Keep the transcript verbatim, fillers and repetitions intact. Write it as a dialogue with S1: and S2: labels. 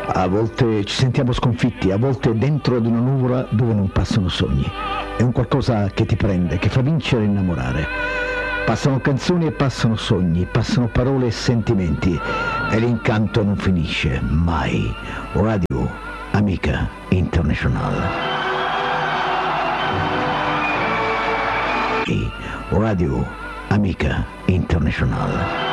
S1: A volte ci sentiamo sconfitti, a volte dentro ad una nuvola dove non passano sogni. È un qualcosa che ti prende, che fa vincere e innamorare. Passano canzoni e passano sogni, passano parole e sentimenti e l'incanto non finisce mai. Radio Amica Internazionale. Radio Amica Internazionale.